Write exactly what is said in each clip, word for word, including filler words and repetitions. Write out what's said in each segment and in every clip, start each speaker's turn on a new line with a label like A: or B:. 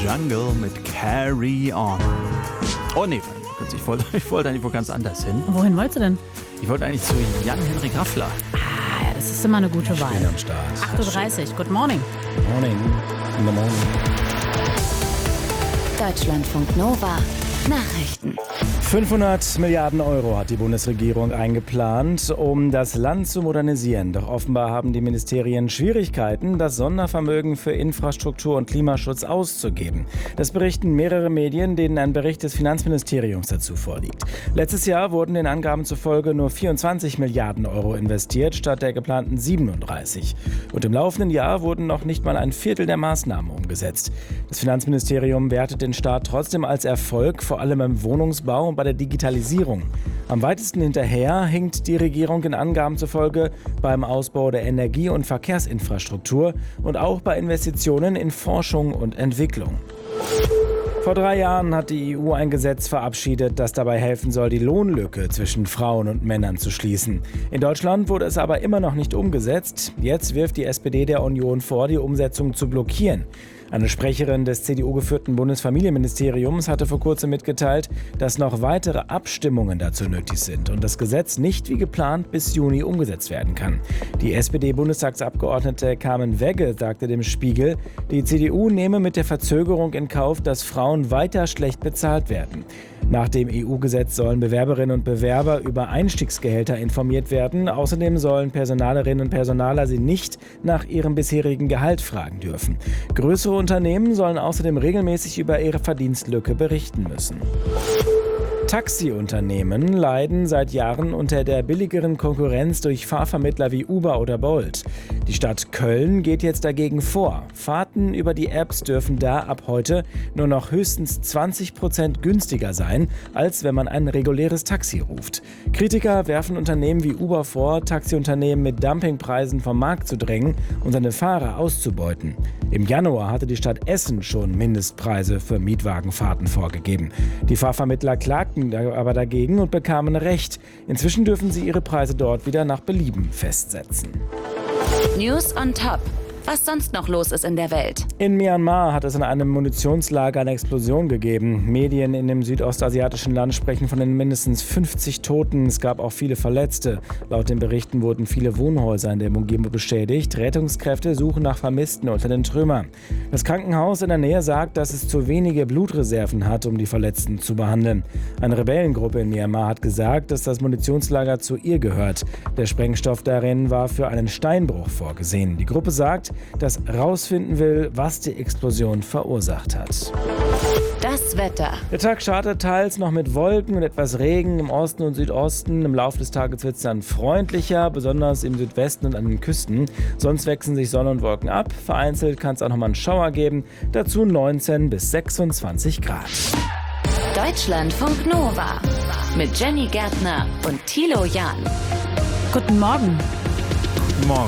A: Jungle mit Carry On. Oh nee, ich wollte, ich wollte eigentlich wo ganz anders hin.
B: Wohin wolltest du denn?
A: Ich wollte eigentlich zu Jan-Henrik Raffler.
B: Ah, ja, das ist immer eine gute Wahl.
C: Ich bin am Start.
B: acht Uhr dreißig, good morning.
C: Morning. In the morning.
D: Deutschlandfunk Nova. Nachrichten.
C: fünfhundert Milliarden Euro hat die Bundesregierung eingeplant, um das Land zu modernisieren. Doch offenbar haben die Ministerien Schwierigkeiten, das Sondervermögen für Infrastruktur und Klimaschutz auszugeben. Das berichten mehrere Medien, denen ein Bericht des Finanzministeriums dazu vorliegt. Letztes Jahr wurden den Angaben zufolge nur vierundzwanzig Milliarden Euro investiert, statt der geplanten siebenunddreißig. Und im laufenden Jahr wurden noch nicht mal ein Viertel der Maßnahmen umgesetzt. Das Finanzministerium wertet den Start trotzdem als Erfolg, vor allem im Wohnungsbau und bei der Digitalisierung. Am weitesten hinterher hinkt die Regierung in Angaben zufolge beim Ausbau der Energie- und Verkehrsinfrastruktur und auch bei Investitionen in Forschung und Entwicklung. Vor drei Jahren hat die E U ein Gesetz verabschiedet, das dabei helfen soll, die Lohnlücke zwischen Frauen und Männern zu schließen. In Deutschland wurde es aber immer noch nicht umgesetzt. Jetzt wirft die S P D der Union vor, die Umsetzung zu blockieren. Eine Sprecherin des C D U-geführten Bundesfamilienministeriums hatte vor kurzem mitgeteilt, dass noch weitere Abstimmungen dazu nötig sind und das Gesetz nicht wie geplant bis Juni umgesetzt werden kann. Die S P D-Bundestagsabgeordnete Carmen Wegge sagte dem Spiegel, die C D U nehme mit der Verzögerung in Kauf, dass Frauen weiter schlecht bezahlt werden. Nach dem E U-Gesetz sollen Bewerberinnen und Bewerber über Einstiegsgehälter informiert werden. Außerdem sollen Personalerinnen und Personaler sie nicht nach ihrem bisherigen Gehalt fragen dürfen. Größere Unternehmen sollen außerdem regelmäßig über ihre Verdienstlücke berichten müssen. Taxiunternehmen leiden seit Jahren unter der billigeren Konkurrenz durch Fahrvermittler wie Uber oder Bolt. Die Stadt Köln geht jetzt dagegen vor. Fahrten über die Apps dürfen da ab heute nur noch höchstens zwanzig Prozent günstiger sein, als wenn man ein reguläres Taxi ruft. Kritiker werfen Unternehmen wie Uber vor, Taxiunternehmen mit Dumpingpreisen vom Markt zu drängen und seine Fahrer auszubeuten. Im Januar hatte die Stadt Essen schon Mindestpreise für Mietwagenfahrten vorgegeben. Die Fahrvermittler klagten aber dagegen und bekamen Recht. Inzwischen dürfen sie ihre Preise dort wieder nach Belieben festsetzen.
D: News on Top. Was sonst noch los ist in der Welt.
C: In Myanmar hat es in einem Munitionslager eine Explosion gegeben. Medien in dem südostasiatischen Land sprechen von den mindestens fünfzig Toten. Es gab auch viele Verletzte. Laut den Berichten wurden viele Wohnhäuser in der Umgebung beschädigt. Rettungskräfte suchen nach Vermissten unter den Trümmern. Das Krankenhaus in der Nähe sagt, dass es zu wenige Blutreserven hat, um die Verletzten zu behandeln. Eine Rebellengruppe in Myanmar hat gesagt, dass das Munitionslager zu ihr gehört. Der Sprengstoff darin war für einen Steinbruch vorgesehen. Die Gruppe sagt, das rausfinden will, was die Explosion verursacht hat.
D: Das Wetter.
C: Der Tag startet teils noch mit Wolken und etwas Regen im Osten und Südosten. Im Laufe des Tages wird es dann freundlicher, besonders im Südwesten und an den Küsten. Sonst wechseln sich Sonne und Wolken ab. Vereinzelt kann es auch noch mal einen Schauer geben. Dazu neunzehn bis sechsundzwanzig Grad.
D: Deutschlandfunk Nova. Mit Jenny Gärtner und Thilo Jahn.
B: Guten Morgen.
A: Guten Morgen.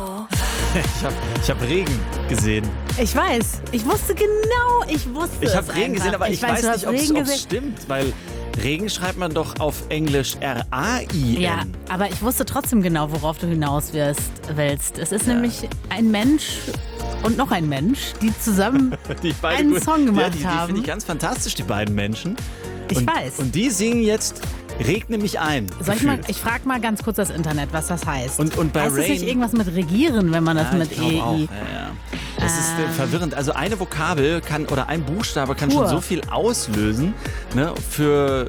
A: Ich habe ich hab Regen gesehen.
B: Ich weiß, ich wusste genau, ich wusste
A: Ich
B: es
A: habe Regen
B: einfach.
A: gesehen, aber ich,
B: ich weiß,
A: weiß, nicht,
B: Regen
A: ob es stimmt, weil Regen schreibt man doch auf Englisch R A I N.
B: Ja, aber ich wusste trotzdem genau, worauf du hinaus wirst, willst. Es ist ja. nämlich ein Mensch und noch ein Mensch, die zusammen
A: die beide
B: einen
A: gut,
B: Song gemacht
A: ja, die, die
B: haben.
A: Die finde ich ganz fantastisch, die beiden Menschen.
B: Ich
A: und,
B: weiß.
A: Und die singen jetzt Regne mich ein.
B: Soll ich mal, ich frage mal ganz kurz das Internet, was das heißt.
A: Und, und bei
B: heißt
A: Rain,
B: es nicht irgendwas mit regieren, wenn man das
A: ja,
B: mit
A: ich
B: E I?
A: auch. Ja, ja. Das ist äh, verwirrend. Also eine Vokabel kann oder ein Buchstabe kann
B: Pur.
A: schon so viel auslösen, ne, für,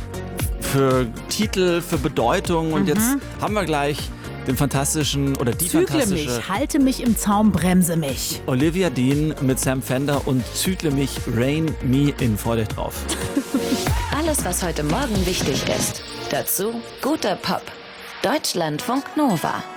A: für Titel, für Bedeutung. Und
B: Mhm.
A: jetzt haben wir gleich den fantastischen oder die
B: Zügle
A: fantastische
B: mich, halte mich im Zaum, bremse mich.
A: Olivia Dean mit Sam Fender und Zügle mich, Rain Me in. Freu dich drauf.
D: Alles, was heute Morgen wichtig ist. Dazu guter Pop. Deutschlandfunk Nova.